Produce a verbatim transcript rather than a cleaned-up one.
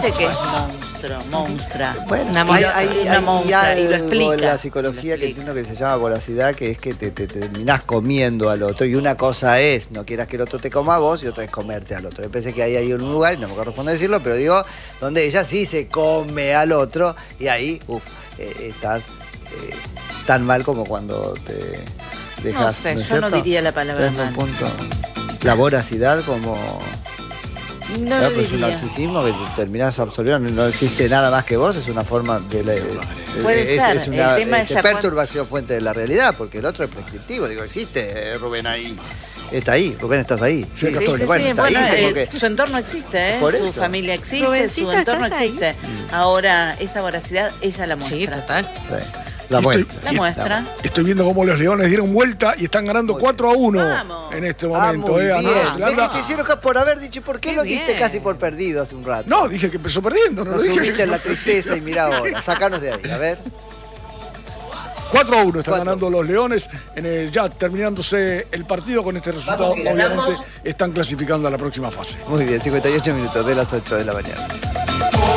dice que es monstruo, monstrua. Bueno, una hay, monstrua, hay, una hay monstrua, y lo algo explica. en la psicología que entiendo que se llama voracidad, que es que te, te, te terminás comiendo al otro. Y una cosa es, no quieras que el otro te coma a vos, y otra es comerte al otro. Yo pensé que ahí hay un lugar, y no me corresponde decirlo, pero digo, donde ella sí se come al otro, y ahí, uff, eh, estás eh, tan mal como cuando te dejas. No sé, ¿no es yo no cierto? diría la palabra Entonces, mal. un punto. La voracidad como... No Claro, lo pues es un diría. narcisismo que te terminás absorbiendo, no existe nada más que vos, es una forma de... de, de Puede es, ser, es una el tema es este, ya perturbación fuente de la realidad, porque el otro es prescriptivo. Digo, existe eh, Rubén ahí, está ahí, Rubén, estás ahí. Sí, sí, sí, bueno, sí. está Bueno, ahí, eh, tengo que... su entorno existe, ¿eh? Por Su eso. familia existe, Rubencito, su entorno ¿estás ahí? existe. Ahora, esa voracidad, ella la muestra. Sí, total. Sí, la Y muestra. estoy- La y- muestra. Estoy viendo cómo los Leones dieron vuelta y están ganando Muy cuatro a uno Vamos. en este Ah, momento. muy eh, a bien. Nueva ¿Ves Zelanda. que te hicieron ca- por haber dicho, ¿por qué, Qué lo diste bien. casi por perdido hace un rato? No, dije que empezó perdiendo. No Nos lo dije. subiste en la tristeza y mirá ahora, sacanos de ahí, a ver. cuatro a uno están Cuatro. ganando los Leones. En el, ya terminándose el partido con este resultado, obviamente están clasificando a la próxima fase. Muy bien, cincuenta y ocho minutos de las ocho de la mañana.